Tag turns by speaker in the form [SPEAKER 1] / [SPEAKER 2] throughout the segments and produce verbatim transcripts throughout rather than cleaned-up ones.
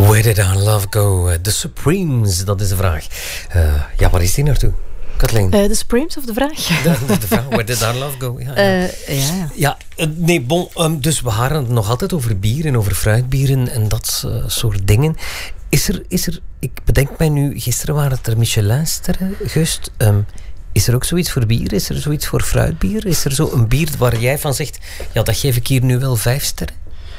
[SPEAKER 1] Where did our love go? The Supremes, dat is de vraag. Uh, ja, waar is die naartoe? Kathleen?
[SPEAKER 2] Uh, de Supremes of de vraag?
[SPEAKER 1] De, de, de vraag, where did our love go? Ja, ja.
[SPEAKER 2] Uh, ja.
[SPEAKER 1] ja uh, nee, bon, um, dus we hadden het nog altijd over bier en over fruitbieren en dat uh, soort dingen. Is er, is er, ik bedenk mij nu, gisteren waren het er Michelinsterren, Gust. Um, is er ook zoiets voor bier? Is er zoiets voor fruitbier? Is er zo een bier waar jij van zegt, ja, dat geef ik hier nu wel vijf sterren?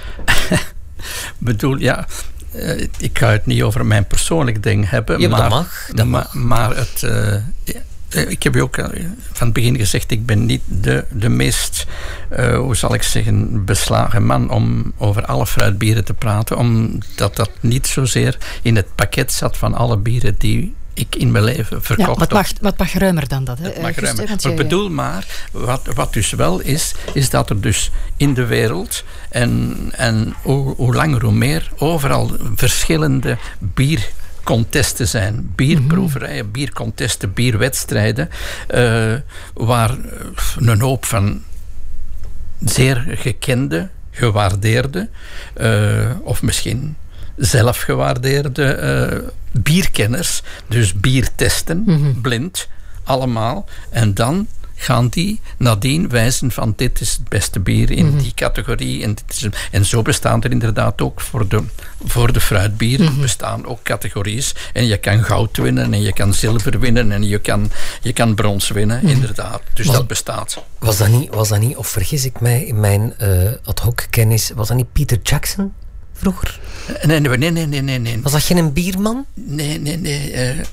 [SPEAKER 3] bedoel, ja... Uh, ik ga het niet over mijn persoonlijk ding hebben.
[SPEAKER 1] Ja, maar,
[SPEAKER 3] maar
[SPEAKER 1] dat mag. Dat
[SPEAKER 3] ma-
[SPEAKER 1] mag.
[SPEAKER 3] Maar het... Uh, uh, ik heb je ook uh, van het begin gezegd, ik ben niet de, de meest, uh, hoe zal ik zeggen, beslagen man om over alle fruitbieren te praten, omdat dat niet zozeer in het pakket zat van alle bieren die ik in mijn leven verkocht.
[SPEAKER 2] Ja, wat, mag, wat mag ruimer dan dat? Hè?
[SPEAKER 3] Het mag
[SPEAKER 2] uh,
[SPEAKER 3] ruimer.
[SPEAKER 2] Just,
[SPEAKER 3] maar ik bedoel maar, wat, wat dus wel is, is dat er dus in de wereld, en, en hoe, hoe langer hoe meer, overal verschillende biercontesten zijn. Bierproeverijen, mm-hmm. biercontesten, bierwedstrijden, uh, waar een hoop van zeer gekende, gewaardeerde, uh, of misschien zelfgewaardeerde uh, bierkenners, dus bier testen, mm-hmm. blind, allemaal. En dan gaan die nadien wijzen van dit is het beste bier in mm-hmm. die categorie. En, dit is een, en zo bestaan er inderdaad ook voor de, voor de fruitbieren mm-hmm. bestaan ook categorieën. En je kan goud winnen en je kan zilver winnen en je kan, je kan brons winnen, mm-hmm. inderdaad. Dus was, dat bestaat.
[SPEAKER 1] Was dat niet, was dat niet, of vergis ik mij in mijn uh, ad hoc kennis, was dat niet Peter Jackson? Vroeger?
[SPEAKER 3] Nee, nee, nee, nee, nee, nee.
[SPEAKER 1] Was dat geen bierman?
[SPEAKER 3] Nee, nee, nee. Uh,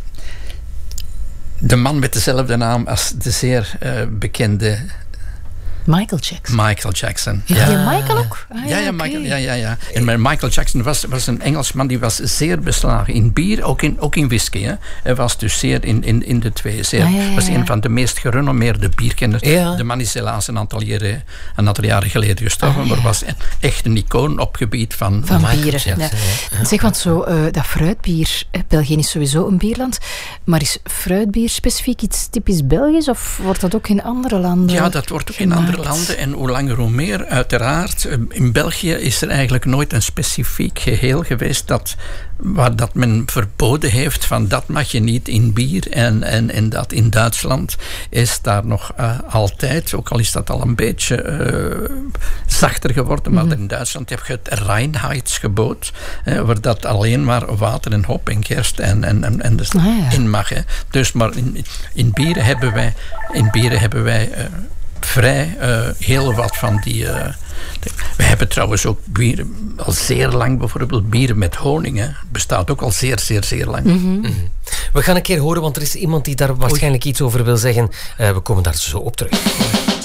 [SPEAKER 3] de man met dezelfde naam als de zeer uh, bekende...
[SPEAKER 2] Michael Jackson.
[SPEAKER 3] Michael Jackson.
[SPEAKER 2] Ja, ja. ja Michael ook? Ah,
[SPEAKER 3] ja, ja,
[SPEAKER 2] ja,
[SPEAKER 3] Michael,
[SPEAKER 2] okay.
[SPEAKER 3] ja, ja, ja. En Michael Jackson was, was een Engelsman die was zeer beslagen in bier, ook in, ook in whisky. Hè. Hij was dus zeer in, in, in de twee. Zeer, ah, ja, ja, ja. was een van de meest gerenommeerde bierkenners. Ja. De man is helaas een aantal jaren, een aantal jaren geleden gestorven, ah, ja. maar was een, echt een icoon op gebied van,
[SPEAKER 2] van
[SPEAKER 3] Michael
[SPEAKER 2] bieren.
[SPEAKER 3] Jackson.
[SPEAKER 2] Ja. Ja. Zeg, want zo, uh, dat fruitbier, België is sowieso een bierland, maar is fruitbier specifiek iets typisch Belgisch of wordt dat ook in andere landen?
[SPEAKER 3] Ja, dat wordt ook
[SPEAKER 2] gemaakt?
[SPEAKER 3] in andere landen en hoe langer hoe meer, uiteraard. In België is er eigenlijk nooit een specifiek geheel geweest dat, waar dat men verboden heeft van dat mag je niet in bier en, en, en dat in Duitsland is daar nog uh, altijd, ook al is dat al een beetje uh, zachter geworden, maar mm-hmm. in Duitsland heb je het Reinheitsgebod, eh, waar dat alleen maar water en hop en gerst en, en, en, en dus ah, ja. in mag. Hè. Dus maar in, in bieren hebben wij, in bieren hebben wij uh, vrij uh, heel wat van die... Uh, de, we hebben trouwens ook bieren al zeer lang, bijvoorbeeld bieren met honing. Hè. Bestaat ook al zeer, zeer, zeer lang.
[SPEAKER 1] Mm-hmm. Mm-hmm. We gaan een keer horen, want er is iemand die daar waarschijnlijk Oei. iets over wil zeggen. Uh, we komen daar zo op terug.